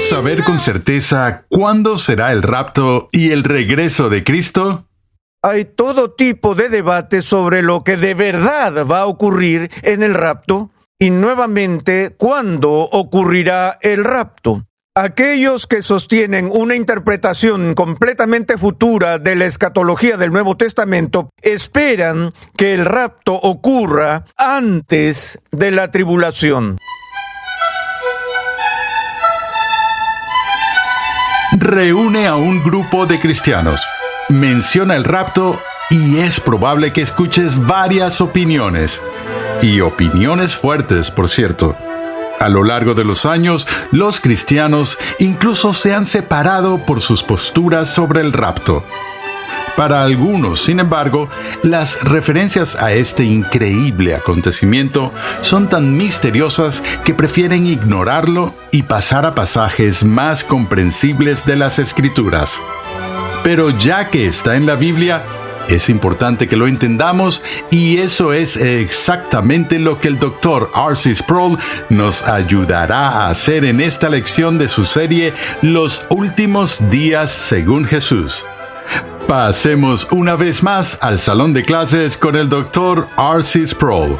saber con certeza cuándo será el rapto y el regreso de Cristo? Hay todo tipo de debate sobre lo que de verdad va a ocurrir en el rapto y nuevamente cuándo ocurrirá el rapto. Aquellos que sostienen una interpretación completamente futura de la escatología del Nuevo Testamento esperan que el rapto ocurra antes de la tribulación. Reúne a un grupo de cristianos, menciona el rapto y es probable que escuches varias opiniones. Y opiniones fuertes, por cierto. A lo largo de los años, los cristianos incluso se han separado por sus posturas sobre el rapto. Para algunos, sin embargo, las referencias a este increíble acontecimiento son tan misteriosas que prefieren ignorarlo y pasar a pasajes más comprensibles de las Escrituras. Pero ya que está en la Biblia, es importante que lo entendamos y eso es exactamente lo que el Dr. R.C. Sproul nos ayudará a hacer en esta lección de su serie Los Últimos Días según Jesús. Pasemos una vez más al salón de clases con el Dr. R.C. Sproul.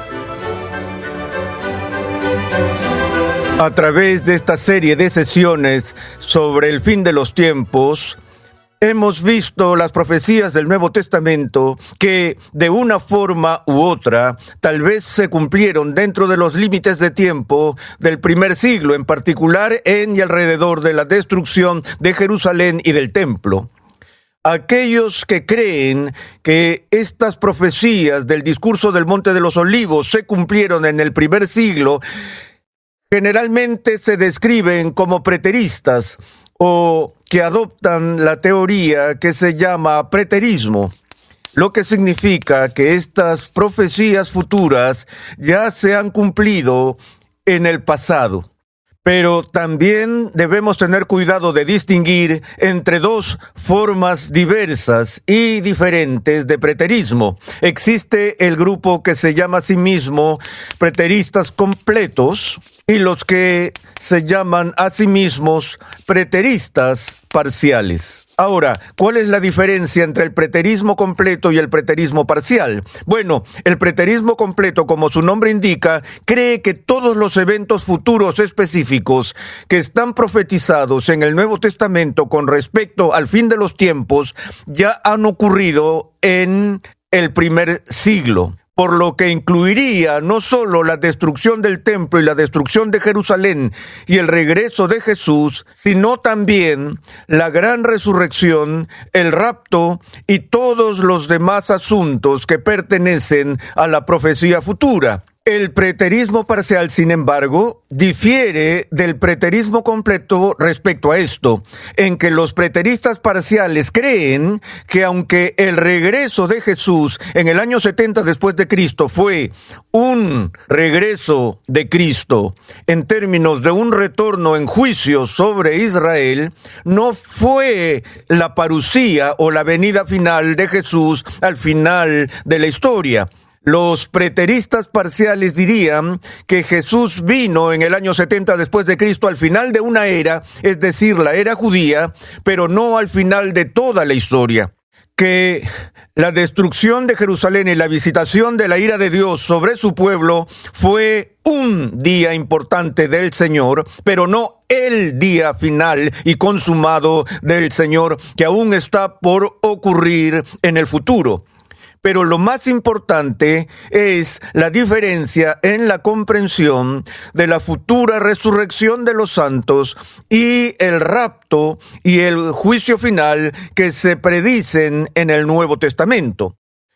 A través de esta serie de sesiones sobre el fin de los tiempos, hemos visto las profecías del Nuevo Testamento que, de una forma u otra, tal vez se cumplieron dentro de los límites de tiempo del primer siglo, en particular en y alrededor de la destrucción de Jerusalén y del templo. Aquellos que creen que estas profecías del discurso del Monte de los Olivos se cumplieron en el primer siglo, generalmente se describen como preteristas, o que adoptan la teoría que se llama preterismo, lo que significa que estas profecías futuras ya se han cumplido en el pasado. Pero también debemos tener cuidado de distinguir entre dos formas diversas y diferentes de preterismo. Existe el grupo que se llama a sí mismo preteristas completos y los que se llaman a sí mismos preteristas parciales. Ahora, ¿cuál es la diferencia entre el preterismo completo y el preterismo parcial? Bueno, el preterismo completo, como su nombre indica, cree que todos los eventos futuros específicos que están profetizados en el Nuevo Testamento con respecto al fin de los tiempos ya han ocurrido en el primer siglo, por lo que incluiría no solo la destrucción del templo y la destrucción de Jerusalén y el regreso de Jesús, sino también la gran resurrección, el rapto y todos los demás asuntos que pertenecen a la profecía futura. El preterismo parcial, sin embargo, difiere del preterismo completo respecto a esto, en que los preteristas parciales creen que aunque el regreso de Jesús en el año 70 después de Cristo fue un regreso de Cristo en términos de un retorno en juicio sobre Israel, no fue la parusía o la venida final de Jesús al final de la historia. Los preteristas parciales dirían que Jesús vino en el año 70 después de Cristo al final de una era, es decir, la era judía, pero no al final de toda la historia. Que la destrucción de Jerusalén y la visitación de la ira de Dios sobre su pueblo fue un día importante del Señor, pero no el día final y consumado del Señor que aún está por ocurrir en el futuro. Pero lo más importante es la diferencia en la comprensión de la futura resurrección de los santos y el rapto y el juicio final que se predicen en el Nuevo Testamento.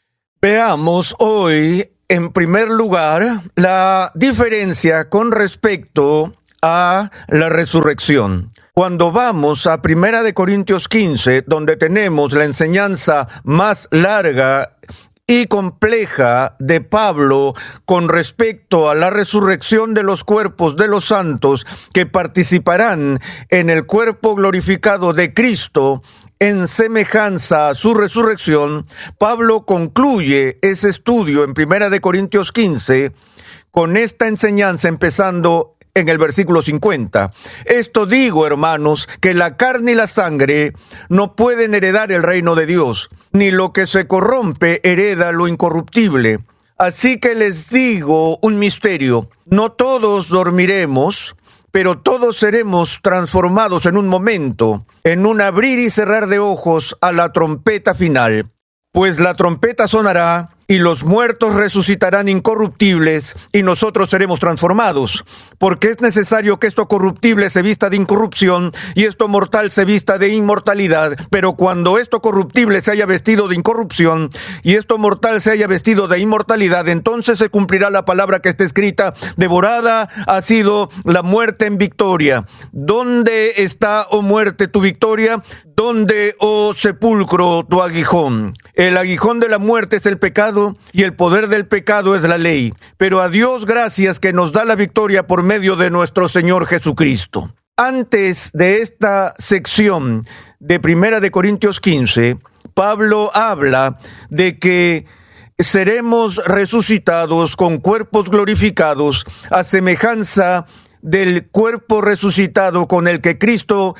Veamos hoy, en primer lugar, la diferencia con respecto a la resurrección. Cuando vamos a 1 Corintios 15, donde tenemos la enseñanza más larga y compleja de Pablo con respecto a la resurrección de los cuerpos de los santos que participarán en el cuerpo glorificado de Cristo en semejanza a su resurrección, Pablo concluye ese estudio en 1 Corintios 15 con esta enseñanza empezando en el versículo 50. Esto digo, hermanos, que la carne y la sangre no pueden heredar el reino de Dios, ni lo que se corrompe hereda lo incorruptible. Así que les digo un misterio: no todos dormiremos, pero todos seremos transformados en un momento, en un abrir y cerrar de ojos a la trompeta final. Pues la trompeta sonará, y los muertos resucitarán incorruptibles, y nosotros seremos transformados. Porque es necesario que esto corruptible se vista de incorrupción, y esto mortal se vista de inmortalidad. Pero cuando esto corruptible se haya vestido de incorrupción, y esto mortal se haya vestido de inmortalidad, entonces se cumplirá la palabra que está escrita: devorada ha sido la muerte en victoria. ¿Dónde está, oh muerte, tu victoria? ¿Dónde, oh sepulcro, tu aguijón? El aguijón de la muerte es el pecado, y el poder del pecado es la ley. Pero a Dios gracias, que nos da la victoria por medio de nuestro Señor Jesucristo. Antes de esta sección de 1 Corintios 15, Pablo habla de que seremos resucitados con cuerpos glorificados a semejanza del cuerpo resucitado con el que Cristo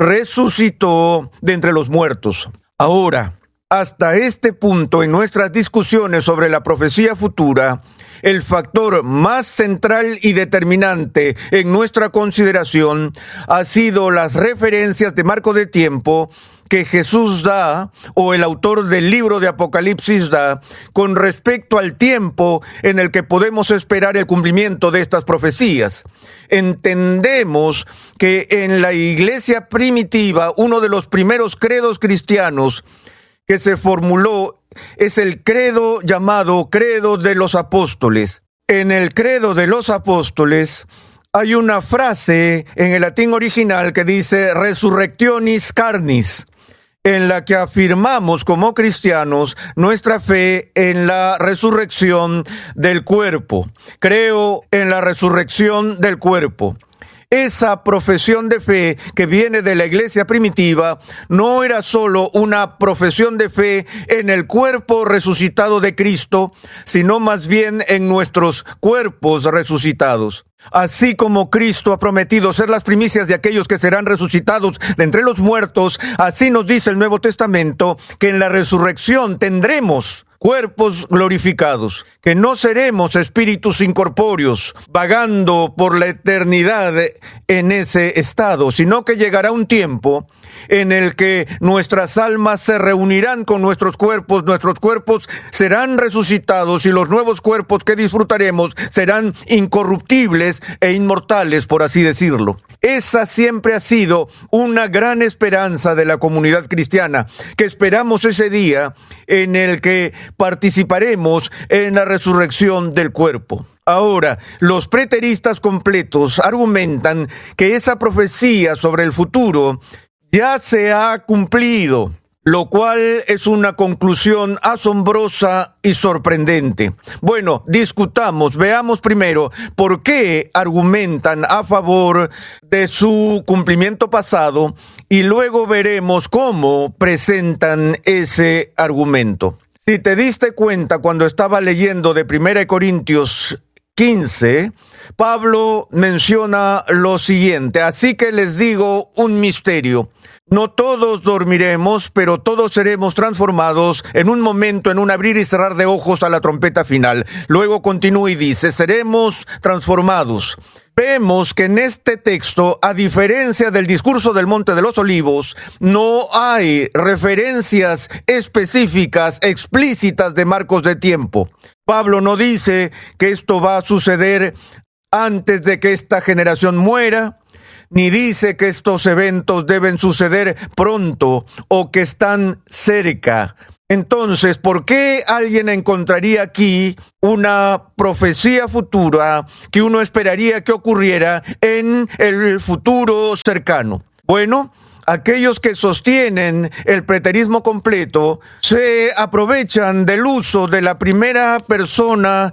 resucitó de entre los muertos. Ahora, hasta este punto en nuestras discusiones sobre la profecía futura, el factor más central y determinante en nuestra consideración ha sido las referencias de marco de tiempo que Jesús da, o el autor del libro de Apocalipsis da, con respecto al tiempo en el que podemos esperar el cumplimiento de estas profecías. Entendemos que en la iglesia primitiva, uno de los primeros credos cristianos que se formuló es el credo llamado Credo de los Apóstoles. En el Credo de los Apóstoles hay una frase en el latín original que dice Resurrectionis carnis, en la que afirmamos como cristianos nuestra fe en la resurrección del cuerpo. Creo en la resurrección del cuerpo. Esa profesión de fe que viene de la iglesia primitiva no era solo una profesión de fe en el cuerpo resucitado de Cristo, sino más bien en nuestros cuerpos resucitados. Así como Cristo ha prometido ser las primicias de aquellos que serán resucitados de entre los muertos, así nos dice el Nuevo Testamento que en la resurrección tendremos cuerpos glorificados, que no seremos espíritus incorpóreos vagando por la eternidad en ese estado, sino que llegará un tiempo en el que nuestras almas se reunirán con nuestros cuerpos serán resucitados y los nuevos cuerpos que disfrutaremos serán incorruptibles e inmortales, por así decirlo. Esa siempre ha sido una gran esperanza de la comunidad cristiana, que esperamos ese día en el que participaremos en la resurrección del cuerpo. Ahora, los preteristas completos argumentan que esa profecía sobre el futuro ya se ha cumplido, lo cual es una conclusión asombrosa y sorprendente. Bueno, discutamos, veamos primero por qué argumentan a favor de su cumplimiento pasado y luego veremos cómo presentan ese argumento. Si te diste cuenta cuando estaba leyendo de 1 Corintios 15, Pablo menciona lo siguiente: así que les digo un misterio. No todos dormiremos, pero todos seremos transformados en un momento, en un abrir y cerrar de ojos a la trompeta final. Luego continúa y dice, seremos transformados. Vemos que en este texto, a diferencia del discurso del Monte de los Olivos, no hay referencias específicas, explícitas de marcos de tiempo. Pablo no dice que esto va a suceder antes de que esta generación muera, ni dice que estos eventos deben suceder pronto o que están cerca. Entonces, ¿por qué alguien encontraría aquí una profecía futura que uno esperaría que ocurriera en el futuro cercano? Bueno, aquellos que sostienen el preterismo completo se aprovechan del uso de la primera persona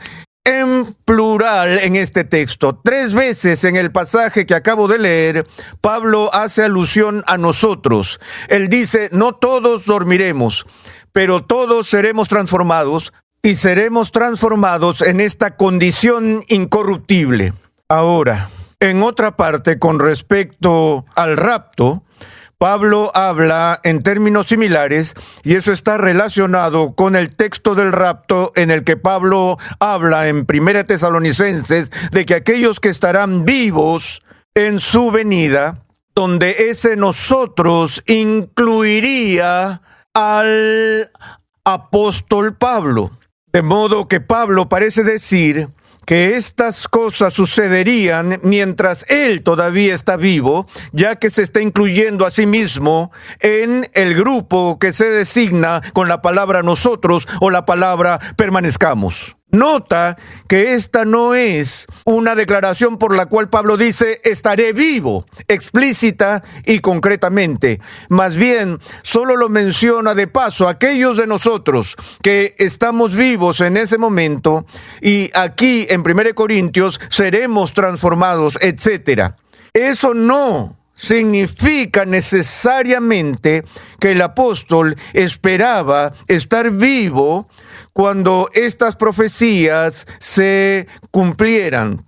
en plural en este texto. 3 veces en el pasaje que acabo de leer, Pablo hace alusión a nosotros. Él dice, no todos dormiremos, pero todos seremos transformados y seremos transformados en esta condición incorruptible. Ahora, En otra parte, con respecto al rapto, Pablo habla en términos similares y eso está relacionado con el texto del rapto en el que Pablo habla en 1 Tesalonicenses de que aquellos que estarán vivos en su venida, donde ese nosotros incluiría al apóstol Pablo. De modo que Pablo parece decir que estas cosas sucederían mientras él todavía está vivo, ya que se está incluyendo a sí mismo en el grupo que se designa con la palabra nosotros o la palabra permanezcamos. Nota que esta no es una declaración por la cual Pablo dice estaré vivo, explícita y concretamente. Más bien, solo lo menciona de paso aquellos de nosotros que estamos vivos en ese momento y aquí en 1 Corintios seremos transformados, etc. Eso no significa necesariamente que el apóstol esperaba estar vivo cuando estas profecías se cumplieran.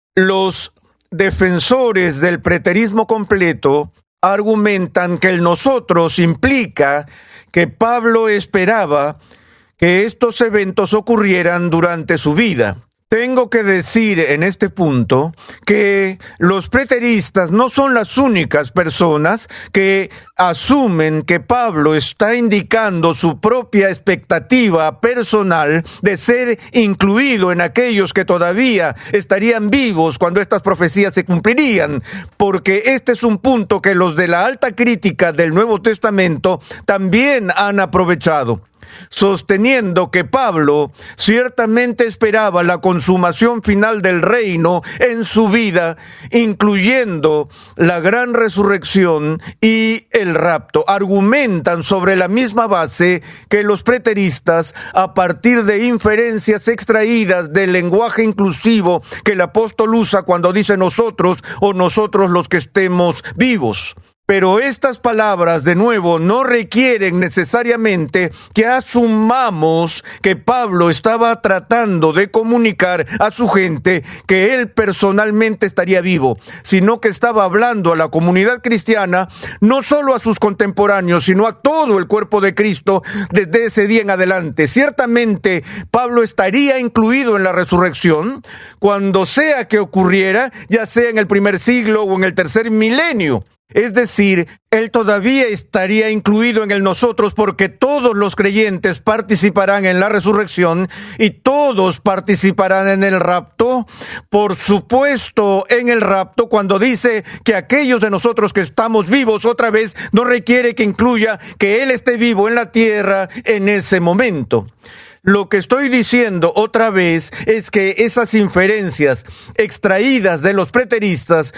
Los defensores del preterismo completo argumentan que el nosotros implica que Pablo esperaba que estos eventos ocurrieran durante su vida. Tengo que decir en este punto que los preteristas no son las únicas personas que asumen que Pablo está indicando su propia expectativa personal de ser incluido en aquellos que todavía estarían vivos cuando estas profecías se cumplirían, porque este es un punto que los de la alta crítica del Nuevo Testamento también han aprovechado, sosteniendo que Pablo ciertamente esperaba la consumación final del reino en su vida, incluyendo la gran resurrección y el rapto. Argumentan sobre la misma base que los preteristas a partir de inferencias extraídas del lenguaje inclusivo que el apóstol usa cuando dice nosotros o nosotros los que estemos vivos. Pero estas palabras, de nuevo, no requieren necesariamente que asumamos que Pablo estaba tratando de comunicar a su gente que él personalmente estaría vivo, sino que estaba hablando a la comunidad cristiana, no solo a sus contemporáneos, sino a todo el cuerpo de Cristo desde ese día en adelante. Ciertamente, Pablo estaría incluido en la resurrección cuando sea que ocurriera, ya sea en el primer siglo o en el tercer milenio. Es decir, él todavía estaría incluido en el nosotros porque todos los creyentes participarán en la resurrección y todos participarán en el rapto. Por supuesto, en el rapto, cuando dice que aquellos de nosotros que estamos vivos, otra vez, no requiere que incluya que él esté vivo en la tierra en ese momento. Lo que estoy diciendo otra vez es que esas inferencias extraídas de los preteristas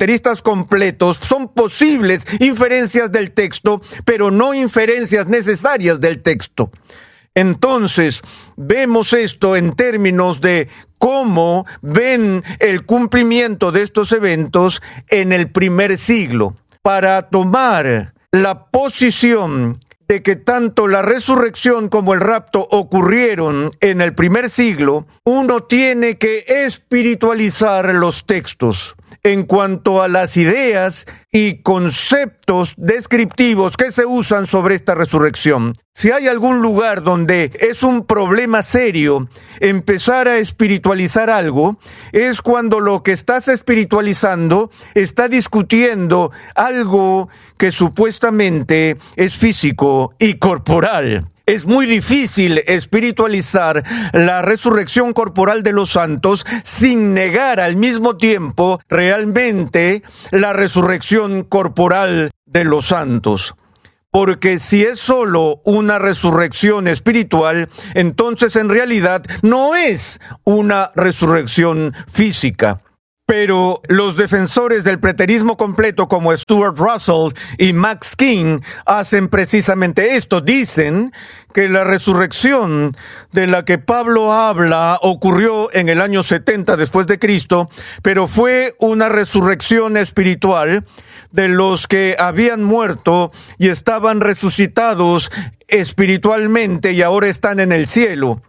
completos, son posibles inferencias del texto, pero no inferencias necesarias del texto. Entonces, vemos esto en términos de cómo ven el cumplimiento de estos eventos en el primer siglo. Para tomar la posición de que tanto la resurrección como el rapto ocurrieron en el primer siglo, uno tiene que espiritualizar los textos en cuanto a las ideas y conceptos descriptivos que se usan sobre esta resurrección. Si hay algún lugar donde es un problema serio empezar a espiritualizar algo, es cuando lo que estás espiritualizando está discutiendo algo que supuestamente es físico y corporal. Es muy difícil espiritualizar la resurrección corporal de los santos sin negar al mismo tiempo realmente la resurrección corporal de los santos. Porque si es solo una resurrección espiritual, entonces en realidad no es una resurrección física. Pero los defensores del preterismo completo como Stuart Russell y Max King hacen precisamente esto. Dicen que la resurrección de la que Pablo habla ocurrió en el año 70 después de Cristo, pero fue una resurrección espiritual de los que habían muerto y estaban resucitados espiritualmente y ahora están en el cielo.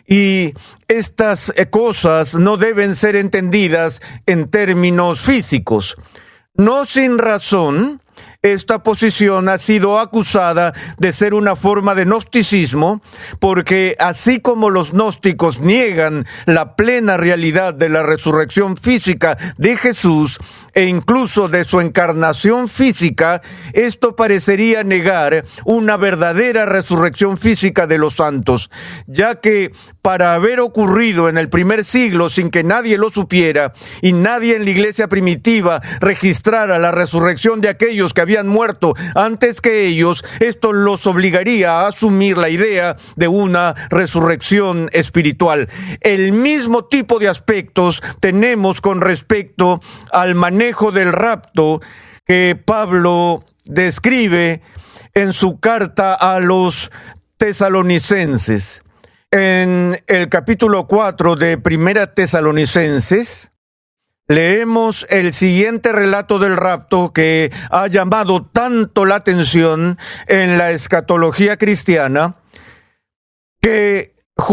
Y estas cosas no deben ser entendidas en términos físicos. No sin razón, esta posición ha sido acusada de ser una forma de gnosticismo, porque así como los gnósticos niegan la plena realidad de la resurrección física de Jesús e incluso de su encarnación física, esto parecería negar una verdadera resurrección física de los santos, ya que para haber ocurrido en el primer siglo sin que nadie lo supiera y nadie en la iglesia primitiva registrara la resurrección de aquellos que habían muerto antes que ellos, esto los obligaría a asumir la idea de una resurrección espiritual. El mismo tipo de aspectos tenemos con respecto al manejo del rapto que Pablo describe en su carta a los tesalonicenses. En el capítulo 4 de Primera Tesalonicenses, leemos el siguiente relato del rapto que ha llamado tanto la atención en la escatología cristiana que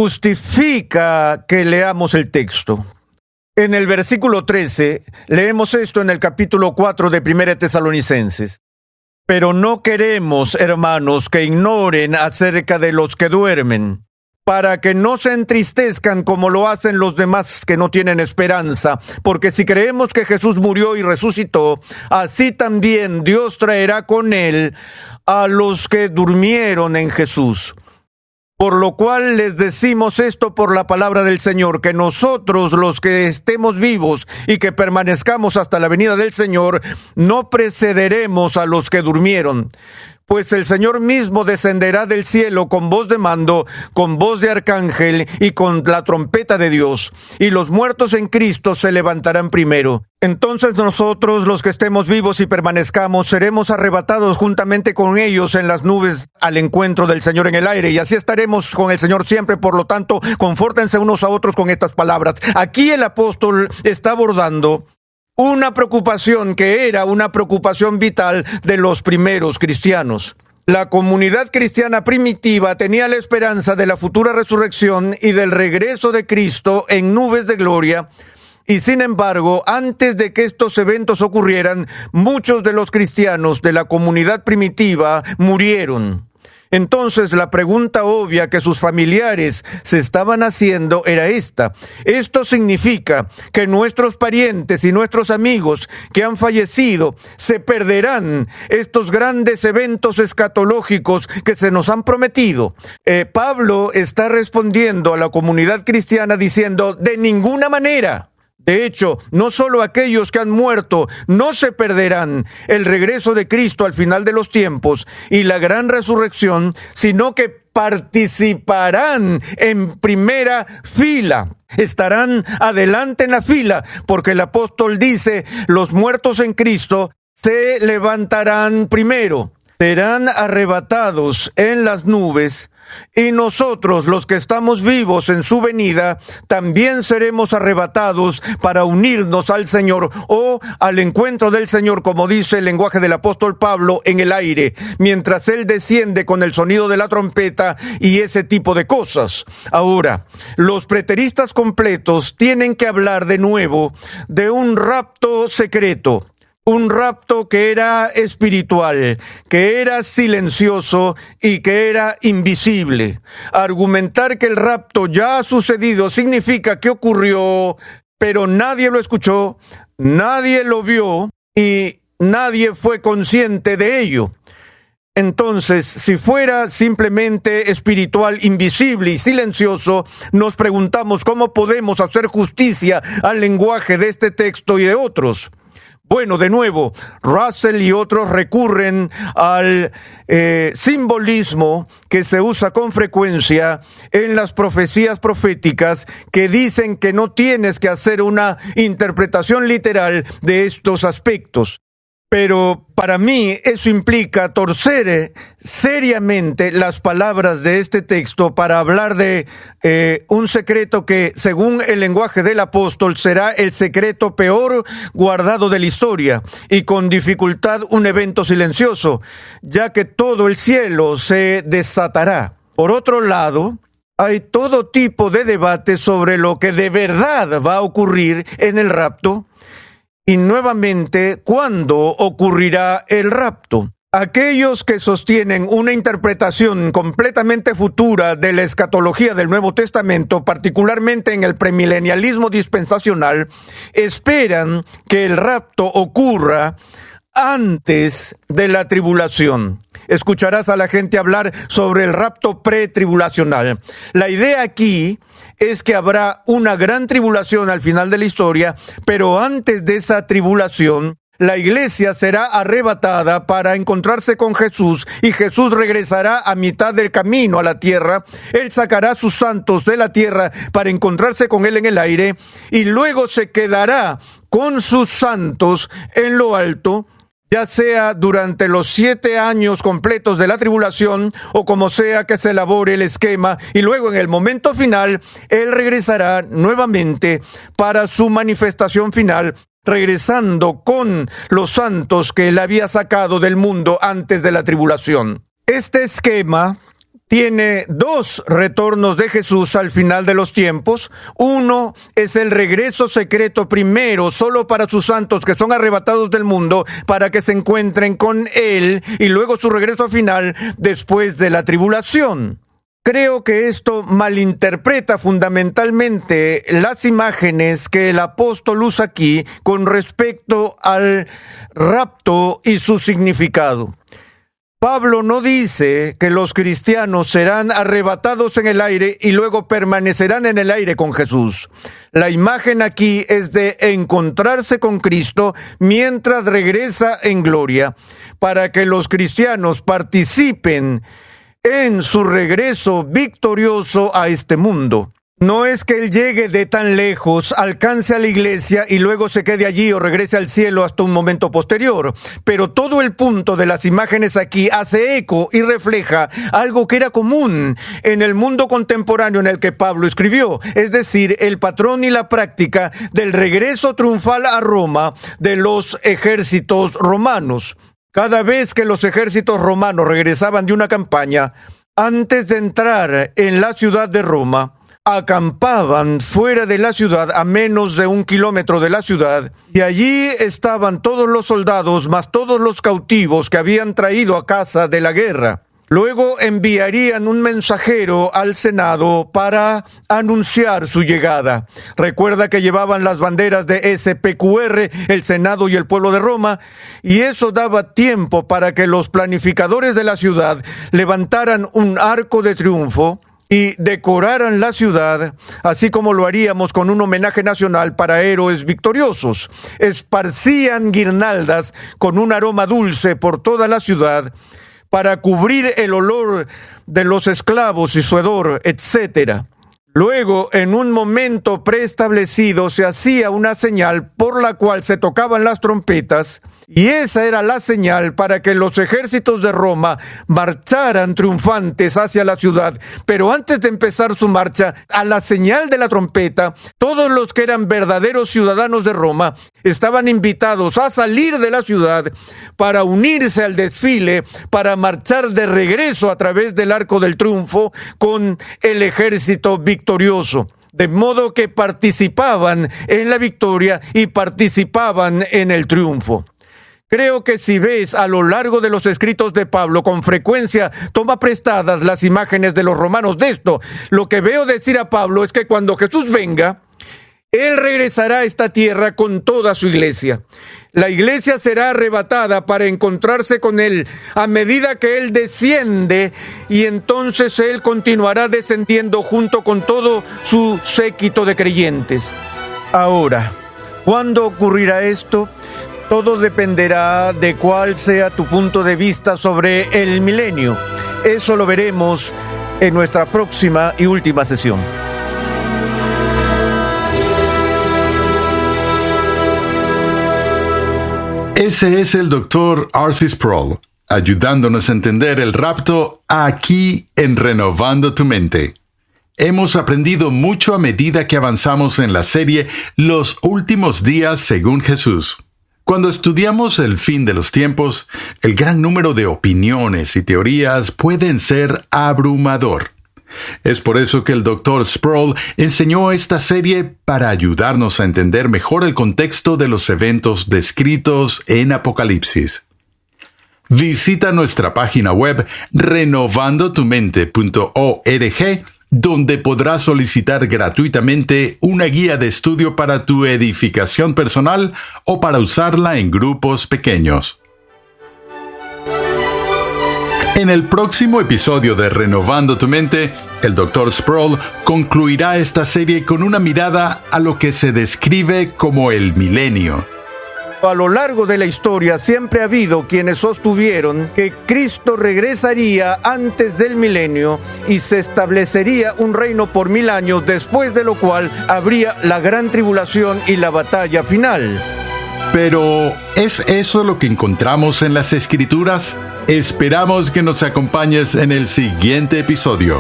justifica que leamos el texto. En el versículo 13, leemos esto en el capítulo 4 de Primera Tesalonicenses. Pero no queremos, hermanos, que ignoren acerca de los que duermen, para que no se entristezcan como lo hacen los demás que no tienen esperanza, porque si creemos que Jesús murió y resucitó, así también Dios traerá con él a los que durmieron en Jesús. Por lo cual les decimos esto por la palabra del Señor, que nosotros los que estemos vivos y que permanezcamos hasta la venida del Señor, no precederemos a los que durmieron. Pues el Señor mismo descenderá del cielo con voz de mando, con voz de arcángel y con la trompeta de Dios, y los muertos en Cristo se levantarán primero. Entonces nosotros, los que estemos vivos y permanezcamos, seremos arrebatados juntamente con ellos en las nubes al encuentro del Señor en el aire, y así estaremos con el Señor siempre. Por lo tanto, confórtense unos a otros con estas palabras. Aquí el apóstol está abordando una preocupación que era una preocupación vital de los primeros cristianos. La comunidad cristiana primitiva tenía la esperanza de la futura resurrección y del regreso de Cristo en nubes de gloria, y sin embargo, antes de que estos eventos ocurrieran, muchos de los cristianos de la comunidad primitiva murieron. Entonces la pregunta obvia que sus familiares se estaban haciendo era esta: ¿esto significa que nuestros parientes y nuestros amigos que han fallecido se perderán estos grandes eventos escatológicos que se nos han prometido? Pablo está respondiendo a la comunidad cristiana diciendo: de ninguna manera. De hecho, no solo aquellos que han muerto no se perderán el regreso de Cristo al final de los tiempos y la gran resurrección, sino que participarán en primera fila. Estarán adelante en la fila, porque el apóstol dice: los muertos en Cristo se levantarán primero, serán arrebatados en las nubes. Y nosotros, los que estamos vivos en su venida, también seremos arrebatados para unirnos al Señor o al encuentro del Señor, como dice el lenguaje del apóstol Pablo, en el aire, mientras Él desciende con el sonido de la trompeta y ese tipo de cosas. Ahora, los preteristas completos tienen que hablar de nuevo de un rapto secreto. Un rapto que era espiritual, que era silencioso y que era invisible. Argumentar que el rapto ya ha sucedido significa que ocurrió, pero nadie lo escuchó, nadie lo vio y nadie fue consciente de ello. Entonces, si fuera simplemente espiritual, invisible y silencioso, nos preguntamos cómo podemos hacer justicia al lenguaje de este texto y de otros. Bueno, de nuevo, Russell y otros recurren al simbolismo que se usa con frecuencia en las profecías proféticas, que dicen que no tienes que hacer una interpretación literal de estos aspectos. Pero para mí eso implica torcer seriamente las palabras de este texto para hablar de un secreto que, según el lenguaje del apóstol, será el secreto peor guardado de la historia y con dificultad un evento silencioso, ya que todo el cielo se desatará. Por otro lado, Hay todo tipo de debate sobre lo que de verdad va a ocurrir en el rapto y nuevamente cuándo ocurrirá el rapto. Aquellos que sostienen una interpretación completamente futura de la escatología del Nuevo Testamento, particularmente en el premilenialismo dispensacional, esperan que el rapto ocurra antes de la tribulación. Escucharás a la gente hablar sobre el rapto pretribulacional. La idea aquí es que habrá una gran tribulación al final de la historia, pero antes de esa tribulación, la iglesia será arrebatada para encontrarse con Jesús y Jesús regresará a mitad del camino a la tierra. Él sacará a sus santos de la tierra para encontrarse con Él en el aire y luego se quedará con sus santos en lo alto, ya sea durante los 7 años completos de la tribulación o como sea que se elabore el esquema, y luego en el momento final Él regresará nuevamente para su manifestación final, regresando con los santos que Él había sacado del mundo antes de la tribulación. Este esquema tiene 2 retornos de Jesús al final de los tiempos. Uno es el regreso secreto primero, solo para sus santos que son arrebatados del mundo, para que se encuentren con Él, y luego su regreso final después de la tribulación. Creo que esto malinterpreta fundamentalmente las imágenes que el apóstol usa aquí con respecto al rapto y su significado. Pablo no dice que los cristianos serán arrebatados en el aire y luego permanecerán en el aire con Jesús. La imagen aquí es de encontrarse con Cristo mientras regresa en gloria, para que los cristianos participen en su regreso victorioso a este mundo. No es que Él llegue de tan lejos, alcance a la iglesia y luego se quede allí o regrese al cielo hasta un momento posterior. Pero todo el punto de las imágenes aquí hace eco y refleja algo que era común en el mundo contemporáneo en el que Pablo escribió, es decir, el patrón y la práctica del regreso triunfal a Roma de los ejércitos romanos. Cada vez que los ejércitos romanos regresaban de una campaña, antes de entrar en la ciudad de Roma, acampaban fuera de la ciudad a menos de 1 kilómetro de la ciudad, y allí estaban todos los soldados más todos los cautivos que habían traído a casa de la guerra. Luego enviarían un mensajero al Senado para anunciar su llegada. Recuerda que llevaban las banderas de SPQR, el Senado y el pueblo de Roma, y eso daba tiempo para que los planificadores de la ciudad levantaran un arco de triunfo y decoraran la ciudad, así como lo haríamos con un homenaje nacional para héroes victoriosos. Esparcían guirnaldas con un aroma dulce por toda la ciudad para cubrir el olor de los esclavos y su hedor, etc. Luego, en un momento preestablecido, se hacía una señal por la cual se tocaban las trompetas, y esa era la señal para que los ejércitos de Roma marcharan triunfantes hacia la ciudad. Pero antes de empezar su marcha, a la señal de la trompeta, todos los que eran verdaderos ciudadanos de Roma estaban invitados a salir de la ciudad para unirse al desfile, para marchar de regreso a través del Arco del Triunfo con el ejército victorioso. De modo que participaban en la victoria y participaban en el triunfo. Creo que si ves a lo largo de los escritos de Pablo, con frecuencia toma prestadas las imágenes de los romanos de esto. Lo que veo decir a Pablo es que cuando Jesús venga, Él regresará a esta tierra con toda su iglesia. La iglesia será arrebatada para encontrarse con Él a medida que Él desciende, y entonces Él continuará descendiendo junto con todo su séquito de creyentes. Ahora, ¿cuándo ocurrirá esto? Todo dependerá de cuál sea tu punto de vista sobre el milenio. Eso lo veremos en nuestra próxima y última sesión. Ese es el Dr. R.C. Sproul, ayudándonos a entender el rapto aquí en Renovando tu Mente. Hemos aprendido mucho a medida que avanzamos en la serie Los Últimos Días según Jesús. Cuando estudiamos el fin de los tiempos, el gran número de opiniones y teorías pueden ser abrumador. Es por eso que el Dr. Sproul enseñó esta serie para ayudarnos a entender mejor el contexto de los eventos descritos en Apocalipsis. Visita nuestra página web renovandotumente.org, donde podrás solicitar gratuitamente una guía de estudio para tu edificación personal o para usarla en grupos pequeños. En el próximo episodio de Renovando tu Mente, el Dr. Sproul concluirá esta serie con una mirada a lo que se describe como el milenio. A lo largo de la historia siempre ha habido quienes sostuvieron que Cristo regresaría antes del milenio y se establecería un reino por 1000 años, después de lo cual habría la gran tribulación y la batalla final. Pero, ¿es eso lo que encontramos en las Escrituras? Esperamos que nos acompañes en el siguiente episodio.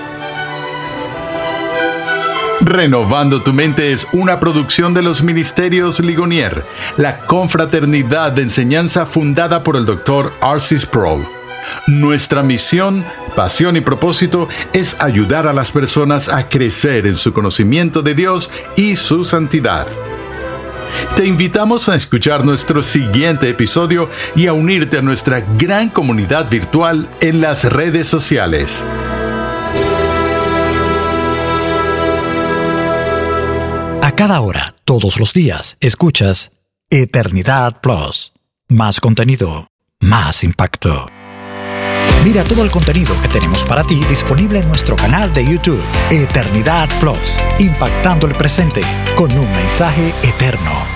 Renovando tu Mente es una producción de los Ministerios Ligonier, la confraternidad de enseñanza fundada por el Dr. R.C. Sproul. Nuestra misión, pasión y propósito es ayudar a las personas a crecer en su conocimiento de Dios y su santidad. Te invitamos a escuchar nuestro siguiente episodio y a unirte a nuestra gran comunidad virtual en las redes sociales. A cada hora, todos los días, escuchas Eternidad Plus. Más contenido, más impacto. Mira todo el contenido que tenemos para ti disponible en nuestro canal de YouTube, Eternidad Plus, impactando el presente con un mensaje eterno.